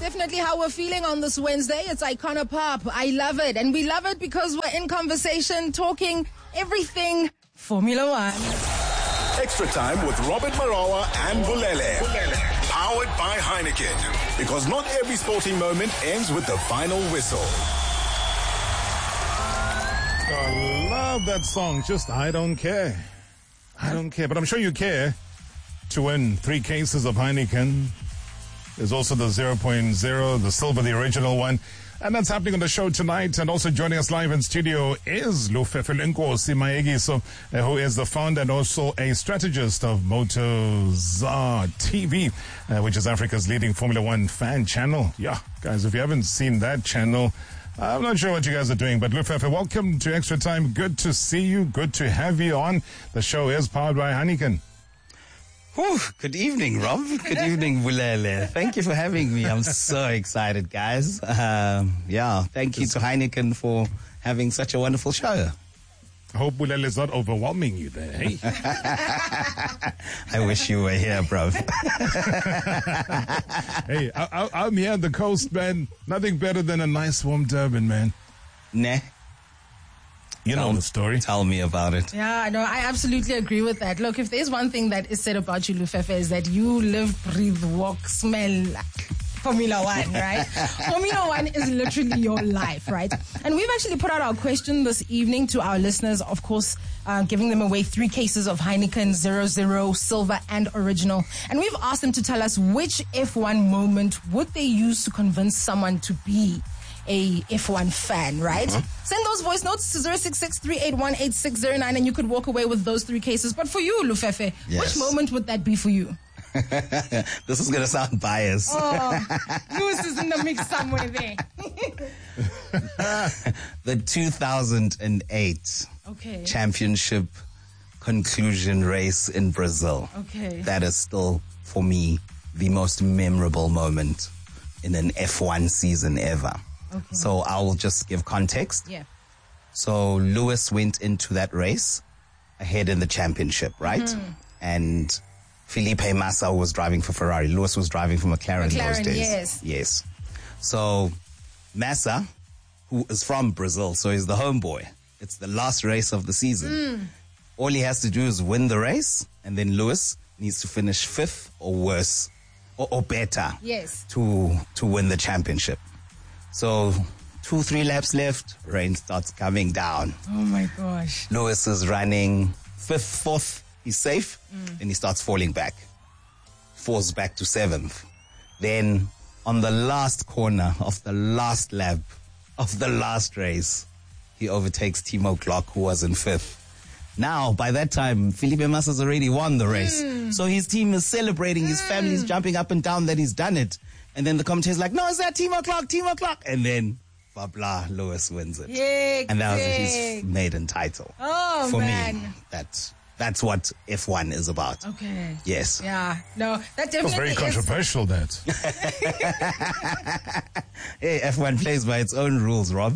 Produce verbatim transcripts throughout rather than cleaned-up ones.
definitely how we're feeling on this Wednesday. It's Icona Pop. I love it. And we love it because we're in conversation, talking everything Formula One. Extra time with Robert Marawa and Bulele. Powered by Heineken. Because not every sporting moment ends with the final whistle. I love that song. Just, I don't care. I don't care. But I'm sure you care to win three cases of Heineken. There's also the zero point zero, the silver, the original one. And that's happening on the show tonight. And also joining us live in studio is Lufefe Lenkosi Maegiso, uh, who is the founder and also a strategist of Motozar T V, uh, which is Africa's leading Formula One fan channel. Yeah, guys, if you haven't seen that channel, I'm not sure what you guys are doing, but Lufefe, welcome to Extra Time. Good to see you. Good to have you on. The show is powered by Heineken. Whew, good evening, Rob. Good evening, Bulele. Thank you for having me. I'm so excited, guys. Um, yeah, thank you to Heineken for having such a wonderful show. I hope Bulele is not overwhelming you there, hey? I wish you were here, bro. Hey, I, I, I'm here on the coast, man. Nothing better than a nice warm Durban, man. Nah. You know tell, the story. Tell me about it. Yeah, no, I absolutely agree with that. Look, if there's one thing that is said about you, Lufefe, is that you live, breathe, walk, smell Formula One, right? Formula One is literally your life, right? And we've actually put out our question this evening to our listeners, of course, uh, giving them away three cases of Heineken zero zero, silver and original. And we've asked them to tell us which F one moment would they use to convince someone to be a F one fan, right? Uh-huh. Send those voice notes to zero six six, three eight one, eight six zero nine and you could walk away with those three cases. But for you, Lufefe, yes. Which moment would that be for you? This is going to sound biased. Oh, Lewis is in the mix somewhere there. The two thousand eight okay. championship conclusion race in Brazil. Okay. That is still, for me, the most memorable moment in an F one season ever. Okay. So I will just give context. Yeah. So Lewis went into that race ahead in the championship, right? Mm-hmm. And Felipe Massa was driving for Ferrari. Lewis was driving for McLaren, McLaren those days. Yes. Yes. So Massa, who is from Brazil, so he's the homeboy. It's the last race of the season. Mm. All he has to do is win the race, and then Lewis needs to finish fifth or worse, or, or better, yes, to to win the championship. So two, three laps left, rain starts coming down. Oh my gosh. Lewis is running fifth, fourth, he's safe, mm. and he starts falling back. Falls back to seventh. Then on the last corner of the last lap of the last race, he overtakes Timo Glock, who was in fifth. Now, by that time, Felipe Massa's already won the race. Mm. So his team is celebrating, his mm. family's jumping up and down that he's done it. And then the commentator's like, no, it's that Timo Glock, Timo Glock. And then, blah, blah, Lewis wins it. Yay, and that was his maiden title. Oh, For man. me, that's, that's what F one is about. Okay. Yes. Yeah. No, that definitely That's very is. controversial, that. Hey, F one plays by its own rules, Rob.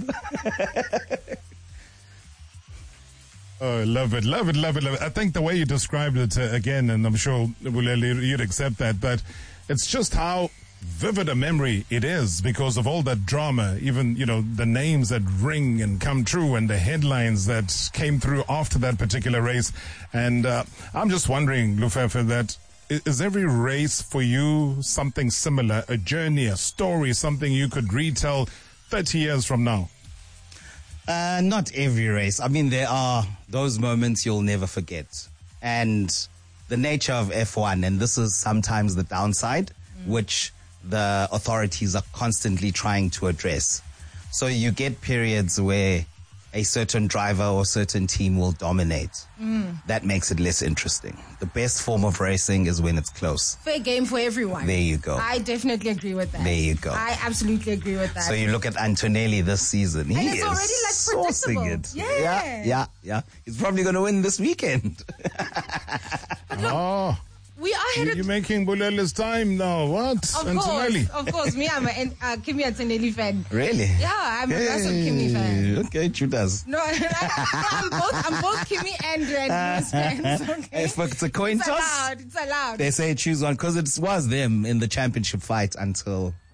Oh, love it, love it, love it, love it. I think the way you described it uh, again, and I'm sure you'd accept that, but it's just how vivid a memory it is because of all that drama, even, you know, the names that ring and come true and the headlines that came through after that particular race. And uh, I'm just wondering, Lufefe, that is every race for you something similar, a journey, a story, something you could retell thirty years from now? Uh, not every race. I mean, there are those moments you'll never forget. And the nature of F one, and this is sometimes the downside, mm. which the authorities are constantly trying to address. So you get periods where a certain driver or certain team will dominate. Mm. That makes it less interesting. The best form of racing is when it's close. Fair game for everyone. There you go. I definitely agree with that. There you go. I absolutely agree with that. So you look at Antonelli this season. And he it's is already like sourcing it. Yeah. yeah, yeah, yeah. He's probably going to win this weekend. But look, oh. we are headed... You're making Bulele's time now. What? Of Antonelli. course, of course. Me, I'm a uh, Kimi Antonelli fan. Really? Yeah, I'm hey. a massive Kimi fan. Okay, Judas. No, I'm both. I'm both Kimi and Red Bulls fans. Okay? If it's a coin it's toss, allowed. It's allowed. They say choose one because it was them in the championship fight until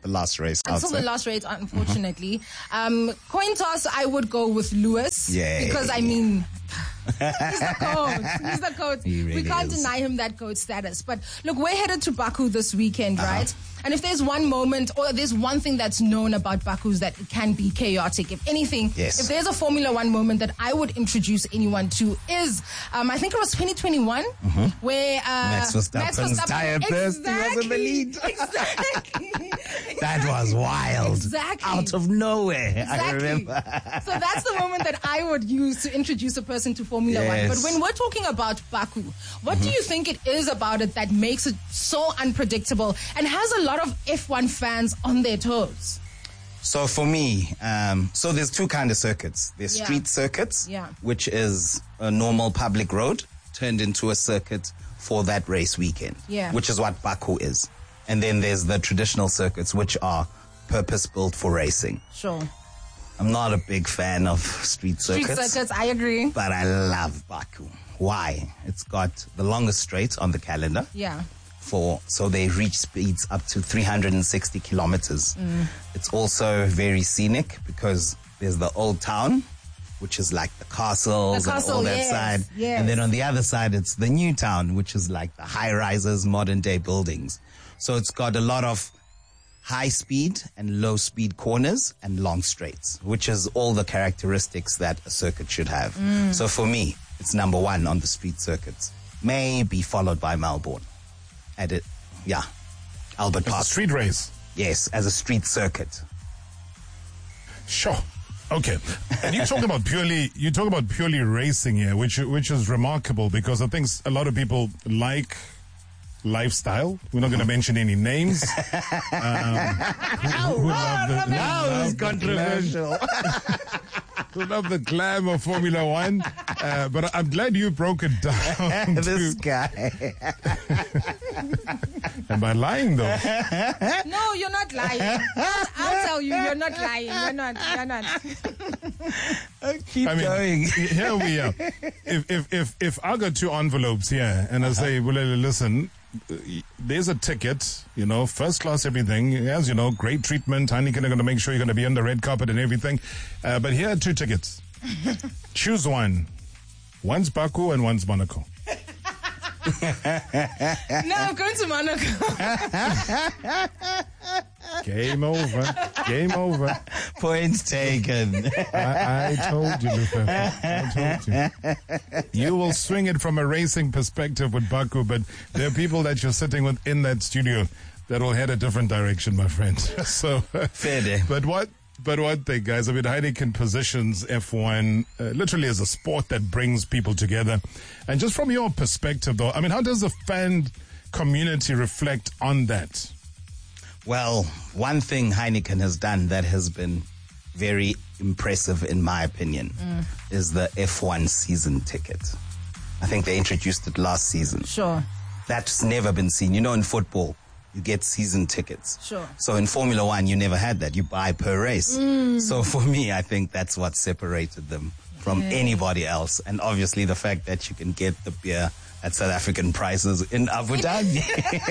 the last race. Until the last race, unfortunately. Mm-hmm. Um, coin toss, I would go with Lewis. Yeah. Because, I mean, he's the coach. He's the coach. He really we can't is. deny him that coach status. But look, we're headed to Baku this weekend, Uh-huh. right? And if there's one moment or there's one thing that's known about Baku is that it can be chaotic. If anything, Yes. if there's a Formula One moment that I would introduce anyone to is, um, I think it was twenty twenty-one, Mm-hmm. where uh, Max Verstappen's tyre burst, he was in the lead. Exactly. That was wild. Exactly. Out of nowhere, I Exactly. remember. So that's the moment that I would use to introduce a person to Formula Yes. One. But when we're talking about Baku, what Mm-hmm. do you think it is about it that makes it so unpredictable and has a lot of F one fans on their toes? So for me, um, so there's two kind of circuits. There's Yeah. street circuits, Yeah. which is a normal public road turned into a circuit for that race weekend, Yeah. which is what Baku is. And then there's the traditional circuits, which are purpose-built for racing. Sure. I'm not a big fan of street Street circuits, circuits, I agree. but I love Baku. Why? It's got the longest straight on the calendar. Yeah. For so they reach speeds up to three hundred sixty kilometers. Mm. It's also very scenic because there's the old town, which is like the castles The castle, and all that yes, side. yes. And then on the other side, it's the new town, which is like the high rises, modern day buildings. So it's got a lot of high speed and low speed corners and long straights, which is all the characteristics that a circuit should have. Mm. So for me, it's number one on the street circuits, maybe followed by Melbourne. At it, yeah, Albert It's a Park. street race. Yes, as a street circuit. Sure. Okay. And you talk about purely you talk about purely racing here, which which is remarkable because I think a lot of people like lifestyle. We're not going to mention any names. Um, who, who love the, who love the glam- who love the glam of Formula One. Uh, but I'm glad you broke it down. This to, guy. am I lying though? No, you're not lying. I'll tell you, you're not lying. You're not. You're not. Keep I mean, going. here we are. If if if if I got two envelopes here and I say, well, listen, there's a ticket, you know, first class everything, as you know, great treatment. Heineken are going to make sure you're going to be on the red carpet and everything. Uh, but here are two tickets. Choose one. One's Baku and one's Monaco. No, I'm going to Monaco. Game over. Game over. Point taken. I, I told you, Lufefe. I told you. You will swing it from a racing perspective with Baku, but there are people that you're sitting with in that studio that will head a different direction, my friend. So, Fair day. But what? But one thing, guys, I mean, Heineken positions F one uh, literally as a sport that brings people together. And just from your perspective, though, I mean, how does the fan community reflect on that? Well, one thing Heineken has done that has been very impressive, in my opinion, mm. is the F one season ticket. I think they introduced it last season. Sure. That's never been seen. You know, in football, you get season tickets. Sure. So in Formula One, you never had that. You buy per race. Mm. So for me, I think that's what separated them from Yeah. anybody else. And obviously the fact that you can get the beer at South African prices in Abu Dhabi.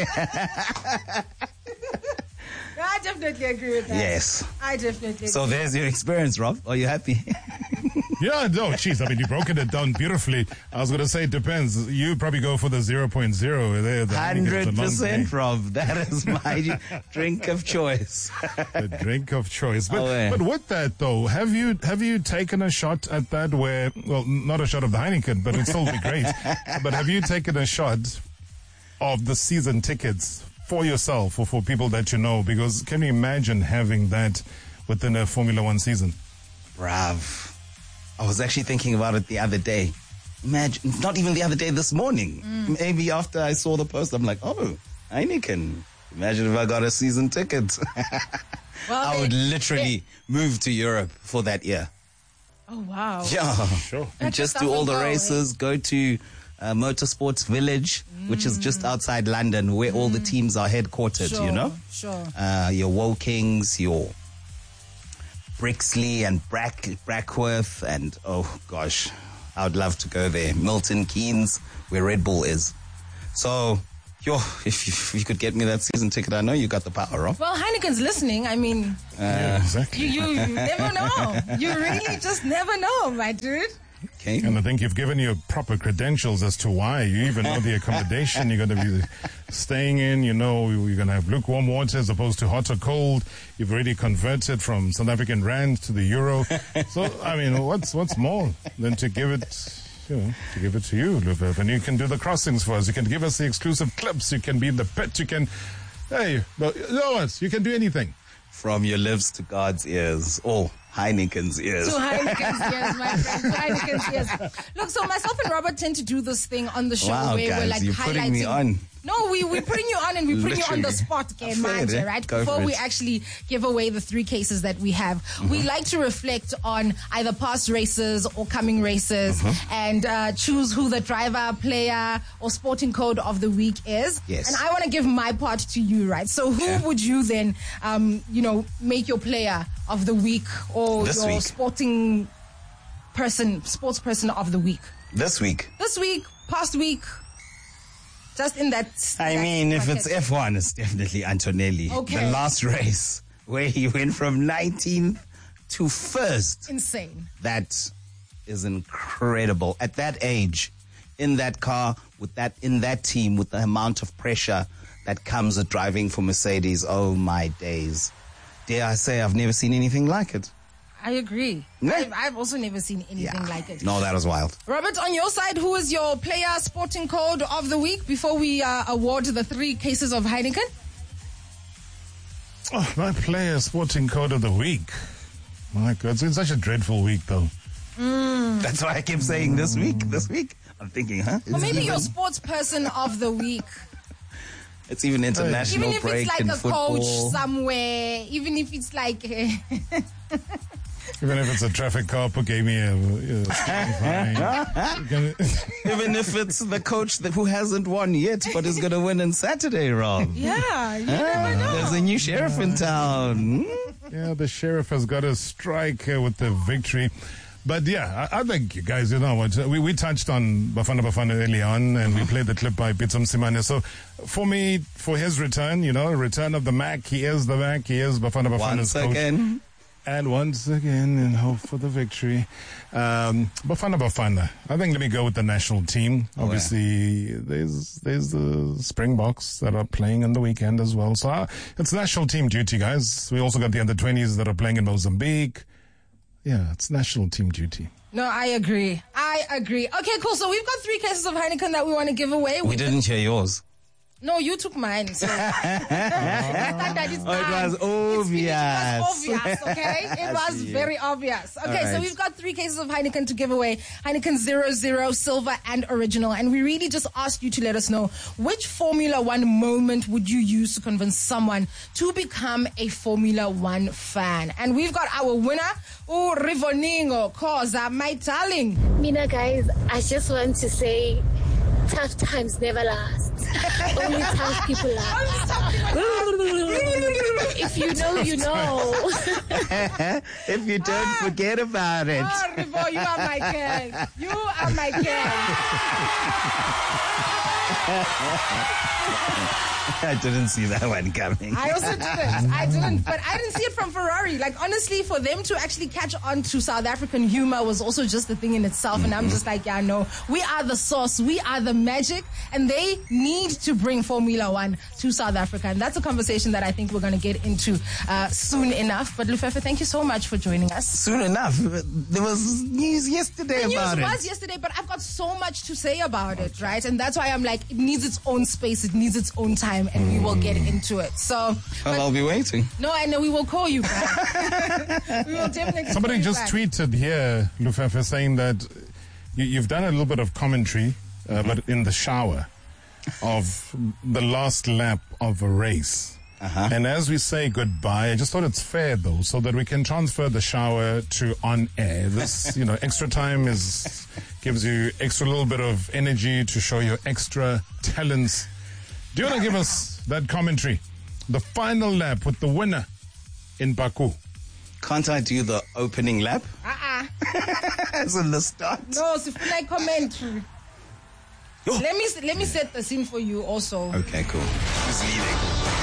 I definitely agree with that. Yes. I definitely So agree. there's your experience, Rob. Are you happy? Yeah, no, jeez, I mean, you broken it down beautifully. I was going to say it depends. You probably go for the zero point zero there. the Heineken is a one hundred long percent, day. Rob. That is my drink of choice. The drink of choice. But Oh, yeah. but with that though, have you have you taken a shot at that where well not a shot of the Heineken, but it'd still be great. But have you taken a shot of the season tickets for yourself or for people that you know? Because can you imagine having that within a Formula One season? Brav. I was actually thinking about it the other day. Imagine, not even the other day, this morning. Mm. Maybe after I saw the post, I'm like, oh, Heineken. Imagine if I got a season ticket. Well, I they- would literally they- move to Europe for that year. Oh, wow. Yeah. Sure. And That's just just do up all and the go, eh? races, go to uh, Motorsports Village, which is just outside London, where all the teams are headquartered, Sure, you know? Sure. Uh, your Wokings, your Brixley and Brack, Brackworth, and oh gosh, I would love to go there. Milton Keynes, where Red Bull is. So Yo, if you, if you could get me that season ticket, I know you got the power, Rob. Well, Heineken's listening. I mean, Yeah, exactly. you, you, you never know. You really just never know, my dude. Okay. And I think you've given you proper credentials as to why. You even know the accommodation you're going to be staying in. You know you're going to have lukewarm water as opposed to hot or cold. You've already converted from South African rand to the euro. So, I mean, what's what's more than to give it, you know, to give it to you, Lufef? And you can do the crossings for us. You can give us the exclusive clips. You can be in the pit. You can, hey, but you know what? You can do anything. From your lips to God's ears. Oh, Heineken's ears. To Heineken's ears, my friend. To Heineken's ears. Look, so myself and Robert tend to do this thing on the show Wow, where guys, we're like you're highlighting. putting me on. No, we, we're putting you on and we're putting you on the Literally. spot, okay, Afraid, mind you, eh? right? Go Before for we it. actually give away the three cases that we have, Mm-hmm. we like to reflect on either past races or coming races Mm-hmm. and uh, choose who the driver, player, or sporting code of the week is. Yes. And I want to give my part to you, right? So who Yeah. would you then, um, you know, make your player of the week or This your week. sporting person, sports person of the week? This week. This week, past week, just in that. I that mean, if it's bucket. F one, it's definitely Antonelli. Okay. The last race where he went from nineteenth to first. Insane. That is incredible. At that age, in that car, with that, in that team, with the amount of pressure that comes with driving for Mercedes. Oh my days. Dare I say, I've never seen anything like it. I agree. Yeah. I've, I've also never seen anything like it. No, that was wild. Robert, on your side, who is your player sporting code of the week before we uh, award the three cases of Heineken? Oh, my player sporting code of the week. My God, it's been such a dreadful week, though. That's why I kept saying this week, this week. I'm thinking, huh? Or It's maybe even, your sports person of the week. it's even international Even if break it's like in a football. coach somewhere, even if it's like... Even if it's a traffic cop who gave me a, a fine. You can- Even if it's the coach that, who hasn't won yet, but is going to win on Saturday, Rob. yeah, you never know. There's a new sheriff in town. Yeah, the sheriff has got a strike uh, with the victory. But yeah, I, I think you guys, you know what, we, we touched on Bafana Bafana early on and we played the clip by Pitsum Simane. So for me, for his return, you know, return of the Mac, he is the Mac, he is Bafana Bafana's Once coach. again. And once again, in hope for the victory. Um, Bafana Bafana. I think let me go with the national team. Oh, Obviously, there's there's the Springboks that are playing on the weekend as well. So uh, it's national team duty, guys. We also got the under twenties that are playing in Mozambique. Yeah, it's national team duty. No, I agree. I agree. Okay, cool. So we've got three cases of Heineken that we want to give away. We didn't hear yours. No, you took mine. So. It's not that it's Oh, it done. was It's finished. obvious. It was obvious, okay? It was see. very obvious. Okay, All so right. we've got three cases of Heineken to give away. Heineken Zero Zero, Silver, and Original. And we really just asked you to let us know which Formula One moment would you use to convince someone to become a Formula One fan. And we've got our winner, oh, Rivoningo Koza, my darling. Mina, guys, I just want to say tough times never last. Only tough people last. If you know, you know. If you don't, forget about it. Oh, Rivo, you are my girl. You are my girl. I didn't see that one coming. I also didn't. I didn't. But I didn't see it from Ferrari. Like, honestly, for them to actually catch on to South African humor was also just a thing in itself. And I'm just like, yeah, no, we are the sauce. We are the magic. And they need to bring Formula One to South Africa. And that's a conversation that I think we're going to get into uh, soon enough. But Lufefe, thank you so much for joining us. Soon enough. There was news yesterday The about news it. was yesterday, but I've got so much to say about it, right? And that's why I'm like, it needs its own space, it needs its own time, and we will get into it. So, Well, but- I'll be waiting. no, I know we will call you back. We will definitely call Somebody you just back. tweeted here, Lufefe, saying that you, you've done a little bit of commentary, uh, but in the shower, of the last lap of a race. Uh-huh. And as we say goodbye, I just thought it's fair, though, so that we can transfer the shower to on air. This, you know, extra time is gives you extra little bit of energy to show your extra talents. Do you want to give us that commentary? The final lap with the winner in Baku. Can't I do the opening lap? Uh-uh. As in the start? No, sifuna commentary. Yo. Let me let me set the scene for you also. Okay, cool. Who's leading?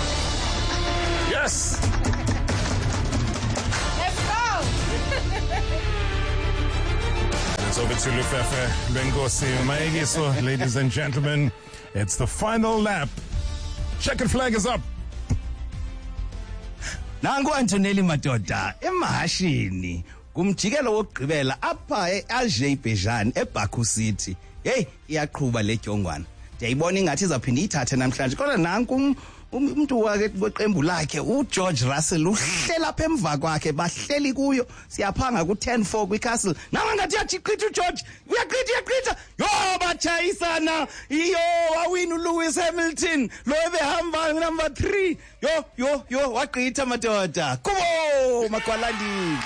Yes! Let's go! It's over to Lufefe Lwenkosi Maegiso, ladies and gentlemen. It's the final lap. Checkered flag is up. Nangu Antonelli madoda emahashini kumjikelo wokugqibela apha eAzerbaijan eBaku City. Hey, iyaqhubha le tyongwana. Ndiyayibona ingathi izaphinda ithathe namhlanje. Kodwa nanku umuntu wake weqembu lakhe uGeorge Russell uhlela apha emva kwakhe bahleli kuyo. Siyaphanga ku ten four kwiCastle. Nawe ngathi yachiqitha uGeorge. Uyaqitha uyaqitha. Yo batshayisana. Iyo wawina uLewis Hamilton. Lo ebehamba number three. Yo yo yo waqitha madoda. Kubo magwalandini.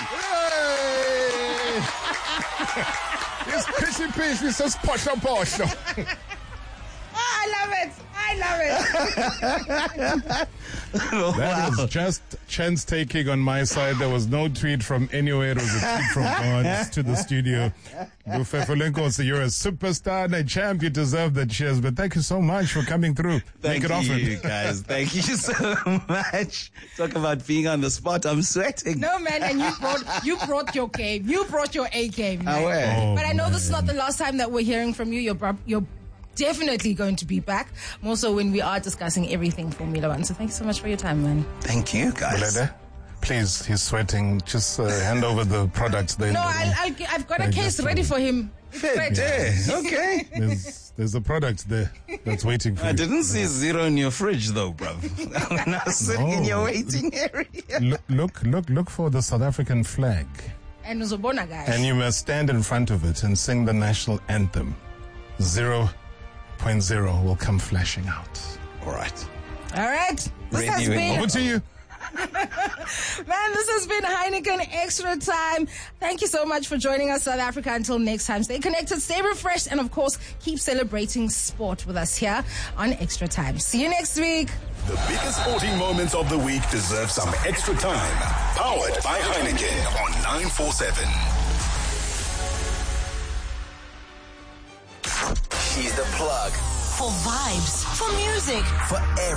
It's pissy pissy, says posho posho. Oh, I love it. I love it. That was just chance taking on my side. There was no tweet from anywhere. It was a tweet from God to the studio. Lufefe Lwenkosi, you're a superstar and a champ. You deserve the cheers. But thank you so much for coming through. Thank Make it you, often. guys. Thank you so much. Talk about being on the spot. I'm sweating. No, man, and you brought you brought your game. You brought your A game. man. Ah, where? Oh, But I know man. this is not the last time that we're hearing from you. You're prob- you're definitely going to be back. More so when we are discussing everything Formula One. So thank you so much for your time, man. Thank you, guys. Bulele, please, he's sweating. Just uh, hand over the products there. No, I'll, I'll, gi- I've got a Thank case you. ready for him. Fred. Yeah, okay. There's, there's a product there that's waiting for I you. didn't see zero in your fridge, though, bruv. When I was sitting in your No. waiting area. Look, look, look, look for the South African flag. And Uzobona, guys. And you must stand in front of it and sing the national anthem. Zero point zero will come flashing out. All right. All right. This Ready has when- been... Over to you. Man, this has been Heineken Extra Time. Thank you so much for joining us, South Africa. Until next time, stay connected, stay refreshed, and of course, keep celebrating sport with us here on Extra Time. See you next week. The biggest sporting moments of the week deserve some extra time. Powered by Heineken on nine four seven. She's the plug For vibes, for music, for everything.